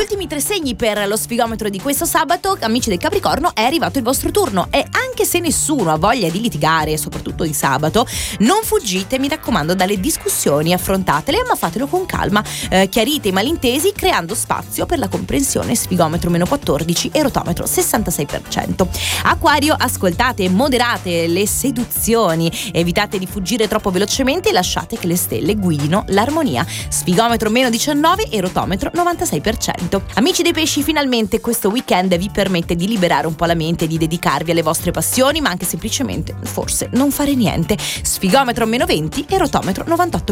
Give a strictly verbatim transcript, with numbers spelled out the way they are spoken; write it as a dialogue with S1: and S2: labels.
S1: ultimi tre segni per lo sfigometro di questo sabato, amici del Capricorno, è arrivato il vostro turno e anche se nessuno ha voglia di litigare, soprattutto di sabato, non fuggite, mi raccomando, dalle discussioni, affrontatele ma fatelo con calma, eh, chiarite i malintesi creando spazio per la comprensione. Sfigometro meno quattordici e rotometro sessantasei per cento. Acquario, ascoltate e moderate le seduzioni, evitate di fuggire troppo velocemente e lasciate che le stelle guidino l'armonia. Sfigometro meno diciannove e rotometro novantasei per cento. Amici dei pesci, finalmente questo weekend vi permette di liberare un po' la mente, di dedicarvi alle vostre passioni, ma anche semplicemente, forse, non fare niente. Sfigometro meno venti e rotometro novantotto